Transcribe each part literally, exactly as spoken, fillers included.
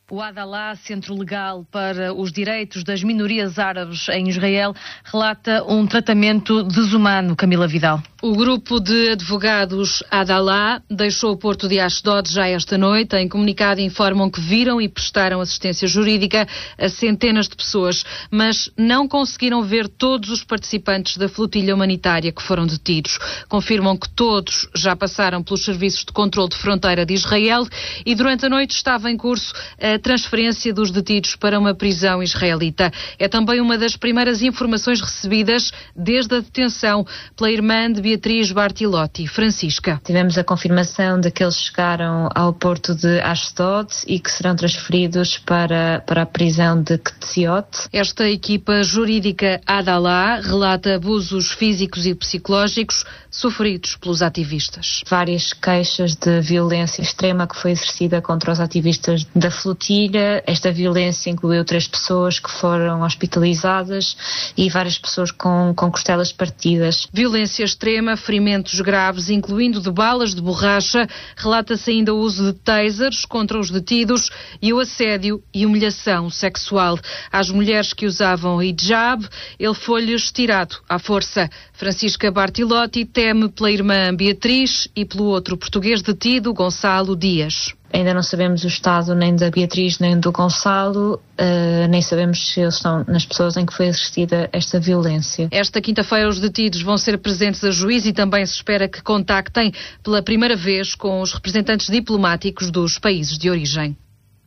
O Adalah, Centro Legal para os Direitos das Minorias Árabes em Israel, relata um tratamento desumano. Camila Vidal. O grupo de advogados Adalah deixou o porto de Ashdod já esta noite. Em comunicado informam que viram e prestaram assistência jurídica a centenas de pessoas, mas não conseguiram ver todos os participantes da flotilha humanitária que foram detidos. Confirmam que todos já passaram pelos serviços de controle de fronteira de Israel e durante a noite estava em curso a transferência dos detidos para uma prisão israelita. É também uma das primeiras informações recebidas desde a detenção pela irmã de Beatriz Bartilotti, Francisca. Tivemos a confirmação de que eles chegaram ao porto de Ashdod e que serão transferidos para, para a prisão de Ketziot. Esta equipa jurídica Adalah relata abusos físicos e psicológicos sofridos pelos ativistas. Várias queixas de violência extrema que foi exercida contra os ativistas da flotilha. Esta violência incluiu três pessoas que foram hospitalizadas e várias pessoas com, com costelas partidas. Violência extrema, ferimentos graves, incluindo de balas de borracha. Relata-se ainda o uso de tasers contra os detidos e o assédio e humilhação sexual. Às mulheres que usavam hijab, ele foi-lhes tirado à força. Francisca Bartilotti teme pela irmã Beatriz e pelo outro português detido, Gonçalo Dias. Ainda não sabemos o estado nem da Beatriz nem do Gonçalo, uh, nem sabemos se eles estão nas pessoas em que foi exercida esta violência. Esta quinta-feira os detidos vão ser presentes a juiz e também se espera que contactem pela primeira vez com os representantes diplomáticos dos países de origem.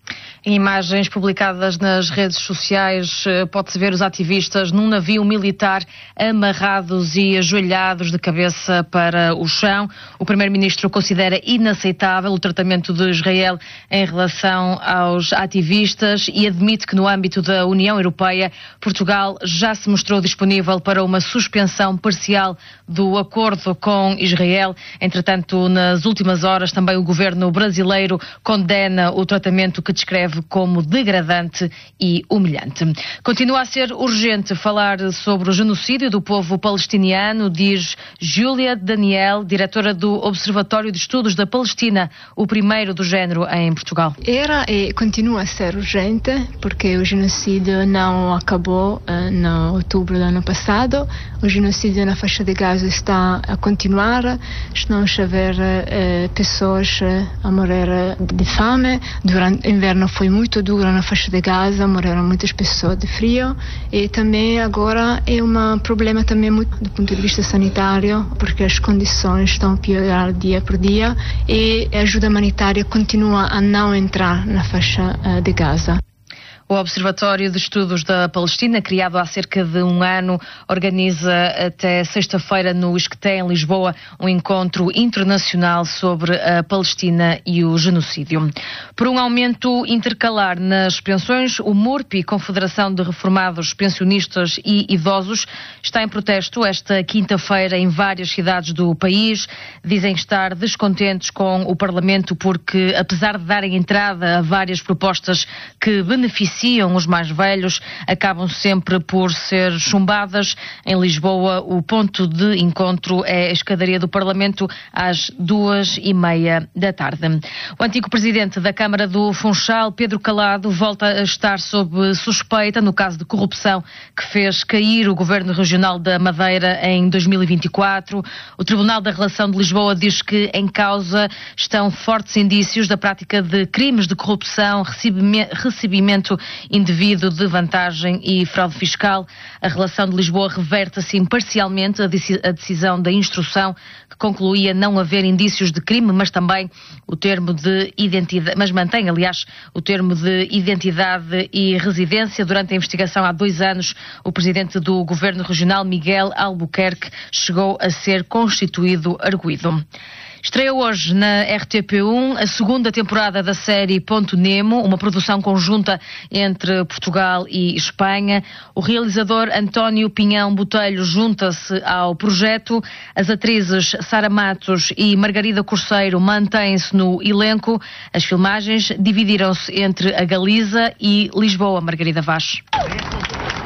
Em imagens publicadas nas redes sociais, pode-se ver os ativistas num navio militar amarrados e ajoelhados de cabeça para o chão. O primeiro-ministro considera inaceitável o tratamento de Israel em relação aos ativistas e admite que no âmbito da União Europeia, Portugal já se mostrou disponível para uma suspensão parcial do acordo com Israel. Entretanto, nas últimas horas, também o governo brasileiro condena o tratamento que descreve como degradante e humilhante. Continua a ser urgente falar sobre o genocídio do povo palestiniano, diz Júlia Daniel, diretora do Observatório de Estudos da Palestina, o primeiro do género em Portugal. Era e continua a ser urgente, porque o genocídio não acabou uh, no outubro do ano passado. O genocídio na faixa de Gaza está a continuar. Estamos a ver uh, pessoas uh, a morrer de fame. Durante o inverno foi muito duro na faixa de Gaza, morreram muitas pessoas de frio e também agora é um problema também muito do ponto de vista sanitário, porque as condições estão a piorar dia por dia e a ajuda humanitária continua a não entrar na faixa uh, de Gaza. O Observatório de Estudos da Palestina, criado há cerca de um ano, organiza até sexta-feira no Esqueté, em Lisboa, um encontro internacional sobre a Palestina e o genocídio. Por um aumento intercalar nas pensões, o MURPI, Confederação de Reformados Pensionistas e Idosos, está em protesto esta quinta-feira em várias cidades do país. Dizem estar descontentes com o Parlamento porque, apesar de darem entrada a várias propostas que beneficiam os mais velhos, acabam sempre por ser chumbadas. Em Lisboa, o ponto de encontro é a escadaria do Parlamento às duas e meia da tarde. O antigo presidente da Câmara do Funchal, Pedro Calado, volta a estar sob suspeita no caso de corrupção que fez cair o Governo Regional da Madeira em dois mil e vinte e quatro. O Tribunal da Relação de Lisboa diz que em causa estão fortes indícios da prática de crimes de corrupção, recebimento indevido de vantagem e fraude fiscal. A Relação de Lisboa reverte assim parcialmente a decisão da instrução que concluía não haver indícios de crime, mas também o termo de identidade, mas mantém, aliás, o termo de identidade e residência. Durante a investigação há dois anos, o presidente do Governo Regional, Miguel Albuquerque, chegou a ser constituído arguido. Estreia hoje na R T P um a segunda temporada da série Ponto Nemo, uma produção conjunta entre Portugal e Espanha. O realizador António Pinhão Botelho junta-se ao projeto. As atrizes Sara Matos e Margarida Corceiro mantêm-se no elenco. As filmagens dividiram-se entre a Galiza e Lisboa. Margarida Vaz.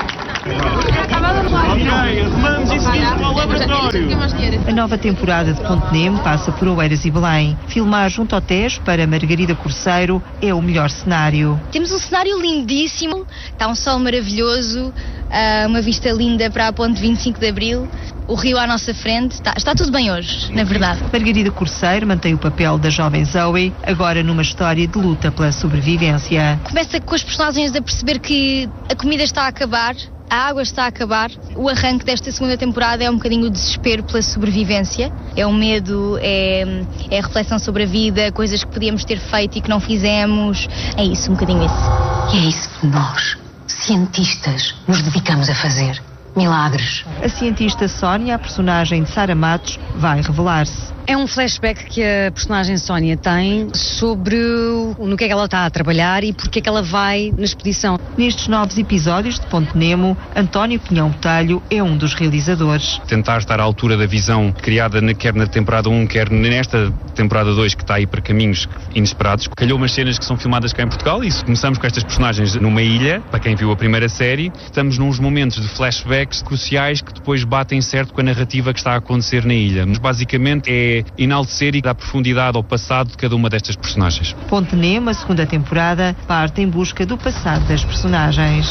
Ok, arrumamos e seguimos para o laboratório. A nova temporada de Ponte Nemo passa por Oeiras e Belém. Filmar junto ao Tejo para Margarida Corceiro é o melhor cenário. Temos um cenário lindíssimo, está um sol maravilhoso, uma vista linda para a Ponte vinte e cinco de Abril, o rio à nossa frente, está, está tudo bem hoje, na verdade. Margarida Corceiro mantém o papel da jovem Zoe, agora numa história de luta pela sobrevivência. Começa com os personagens a perceber que a comida está a acabar, a água está a acabar. O arranque desta segunda temporada é um bocadinho o desespero pela sobrevivência. É o medo, é, é a reflexão sobre a vida, coisas que podíamos ter feito e que não fizemos. É isso, um bocadinho isso. E é isso que nós, cientistas, nos dedicamos a fazer. Milagres. A cientista Sónia, a personagem de Sara Matos, vai revelar-se. É um flashback que a personagem Sónia tem sobre no que é que ela está a trabalhar e porque é que ela vai na expedição. Nestes novos episódios de Ponte Nemo, António Pinhão Botelho é um dos realizadores. Tentar estar à altura da visão criada na, quer na temporada um, quer nesta temporada dois, que está aí para caminhos inesperados. Calhou umas cenas que são filmadas cá em Portugal e começamos com estas personagens numa ilha, para quem viu a primeira série. Estamos nos momentos de flashbacks cruciais que depois batem certo com a narrativa que está a acontecer na ilha. Mas basicamente é enaltecer e dar profundidade ao passado de cada uma destas personagens. Ponte Nemo, a segunda temporada, parte em busca do passado das personagens.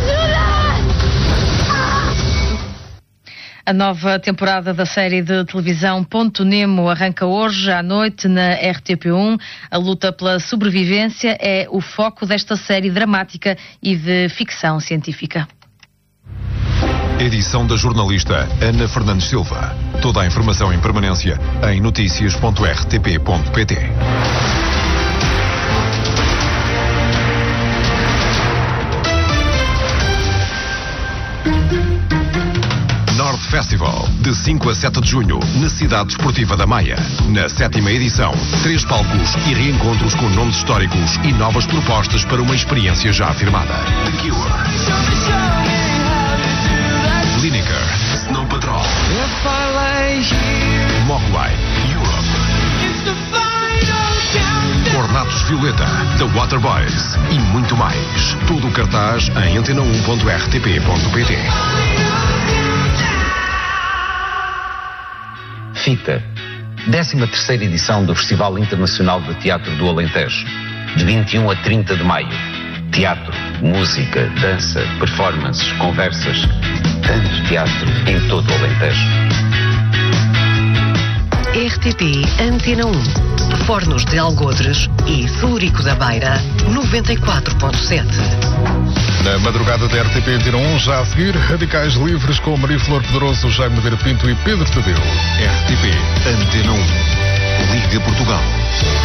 A nova temporada da série de televisão Ponte Nemo arranca hoje à noite na R T P um. A luta pela sobrevivência é o foco desta série dramática e de ficção científica. Edição da jornalista Ana Fernandes Silva. Toda a informação em permanência em notícias ponto r t p ponto p t. North Festival, de cinco a sete de junho, na Cidade Desportiva da Maia. Na sétima edição, três palcos e reencontros com nomes históricos e novas propostas para uma experiência já afirmada. The Cure, Lineker, Snow Patrol, Mogwai, Europe, Ornatos Violeta, The Waterboys e muito mais. Tudo o cartaz em antena um ponto r t p ponto p t. FITA, décima terceira edição do Festival Internacional de Teatro do Alentejo, de vinte e um a trinta de maio. Teatro, música, dança, performances, conversas, tanto teatro em todo o Alentejo. R T P Antena um, Fornos de Algodres e Furico da Beira, noventa e quatro ponto sete. Na madrugada da R T P Antena um, já a seguir, Radicais Livres com Maria Flor Pedroso, Jaime Nogueira Pinto e Pedro Tadeu. R T P Antena um, Liga Portugal.